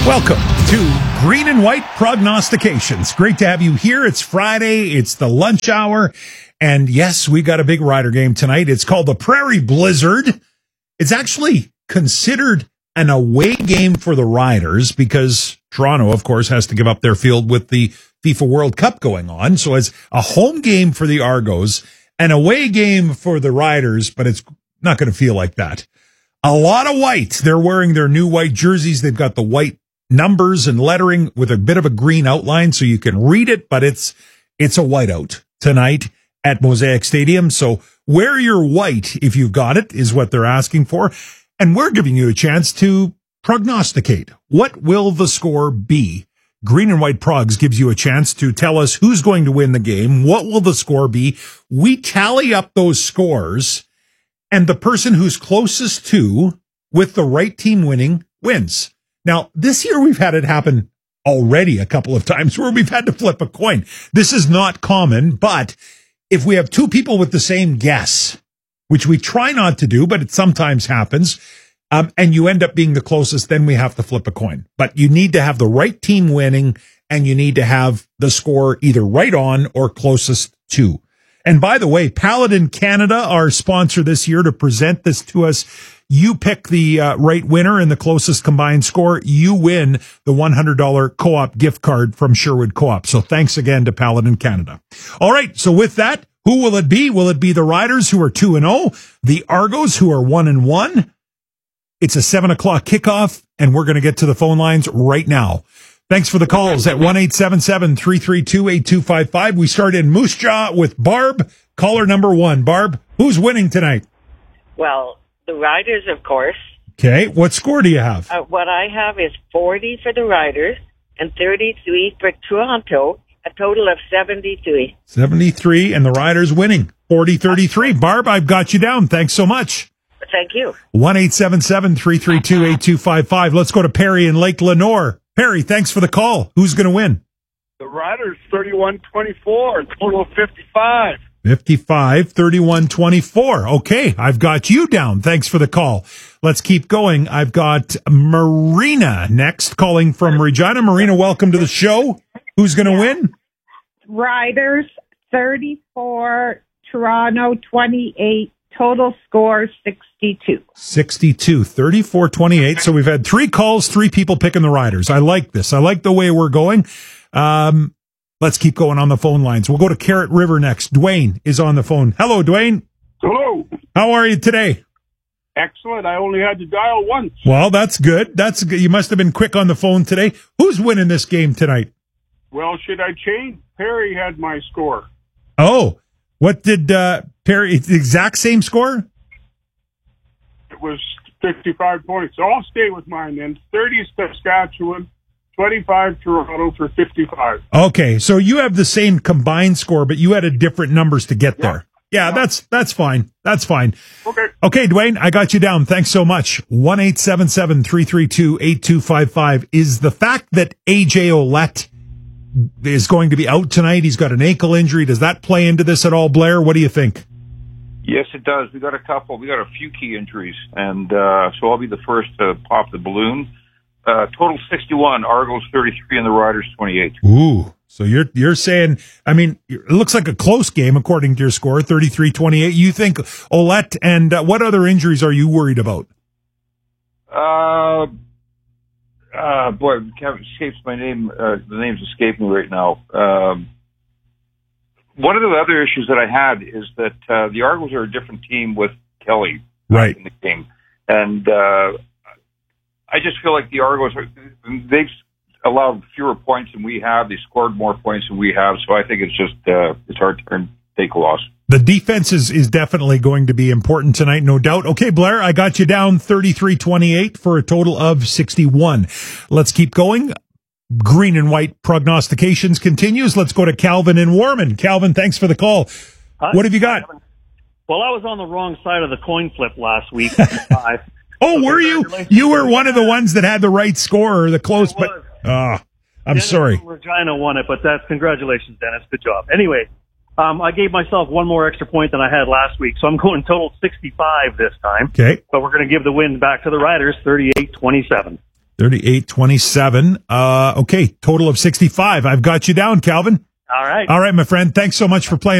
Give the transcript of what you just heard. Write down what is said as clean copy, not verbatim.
Welcome to Green and White Prognostications. Great to have you here. It's Friday. It's the lunch hour. And yes, we got a big Rider game tonight. It's called the Prairie Blizzard. It's actually considered an away game for the Riders because Toronto, of course, has to give up their field with the FIFA World Cup going on. So it's a home game for the Argos, an away game for the Riders, but it's not going to feel like that. A lot of white. They're wearing their new white jerseys. They've got the white numbers and lettering with a bit of a green outline so you can read it, but it's a whiteout tonight at Mosaic Stadium. So wear your white if you've got it is what they're asking for. And we're giving you a chance to prognosticate. What will the score be? Green and White Progs gives you a chance to tell us who's going to win the game. What will the score be? We tally up those scores, and the person who's closest to, with the right team winning, wins. Now, this year we've had it happen already a couple of times where we've had to flip a coin. This is not common, but if we have two people with the same guess, which we try not to do, but it sometimes happens, and you end up being the closest, then we have to flip a coin. But you need to have the right team winning, and you need to have the score either right on or closest to. And by the way, Paladin Canada, our sponsor this year to present this to us, you pick the right winner and the closest combined score, you win the $100 co-op gift card from Sherwood Co-op. So thanks again to Paladin Canada. All right, so with that, who will it be? Will it be the Riders who are 2-0, the Argos who are 1-1? It's a 7 o'clock kickoff, and we're going to get to the phone lines right now. Thanks for the calls at 1-877-332-8255. We start in Moose Jaw with Barb, caller number 1. Barb, who's winning tonight? Well, the Riders, of course. Okay, what score do you have? What I have is 40 for the Riders and 33 for Toronto, a total of 73. 73, and the Riders winning. 40-33. Barb, I've got you down. Thanks so much. Thank you. 1-877-332-8255. Let's go to Perry in Lake Lenore. Perry, thanks for the call. Who's going to win? The Riders, 31-24, total of 55. 55, 31-24. Okay, I've got you down. Thanks for the call. Let's keep going. I've got Marina next, calling from Regina. Marina, welcome to the show. Who's going to win? Riders, 34, Toronto, 28. Total score, 62. 62, 34-28. So we've had 3 calls, 3 people picking the Riders. I like this. I like the way we're going. Let's keep going on the phone lines. We'll go to Carrot River next. Dwayne is on the phone. Hello, Dwayne. Hello. How are you today? Excellent. I only had to dial once. Well, that's good. That's good. You must have been quick on the phone today. Who's winning this game tonight? Well, should I change? Perry had my score. Oh, what did Perry, the exact same score? It was 55 points. So I'll stay with mine then. 30 Saskatchewan, 25 Toronto for 55. Okay, so you have the same combined score, but you had a different numbers to get there. Yeah, that's fine. That's fine. Okay, Dwayne, I got you down. Thanks so much. 1-877-332-8255. Is the fact that AJ Ouellette is going to be out tonight, he's got an ankle injury, does that play into this at all, Blair? What do you think? Yes, it does. We got a few key injuries, and so I'll be the first to pop the balloon. Total 61, Argos 33, and the Riders 28. Ooh, so you're saying, I mean, it looks like a close game according to your score, 33-28. You think Ouellette, and what other injuries are you worried about? Boy, escapes my name. The names escape me right now. One of the other issues that I had is that the Argos are a different team with Kelly right in the game, and I just feel like the Argos they've allowed fewer points than we have. They scored more points than we have, so I think it's just it's hard to take a loss. The defense is definitely going to be important tonight, no doubt. Okay, Blair, I got you down 33-28 for a total of 61. Let's keep going. Green and White Prognostications continues. Let's go to Calvin in Warman. Calvin, thanks for the call. Hi. What have you got? Well, I was on the wrong side of the coin flip last week. Oh, were you? You were one of the ones that had the right score or the close, but I'm Dennis sorry. From Regina won it, but that's congratulations, Dennis. Good job. Anyway, I gave myself one more extra point than I had last week, so I'm going total 65 this time. Okay. But we're going to give the win back to the Riders, 38-27. 38-27. Okay, total of 65. I've got you down, Calvin. All right. All right, my friend. Thanks so much for playing.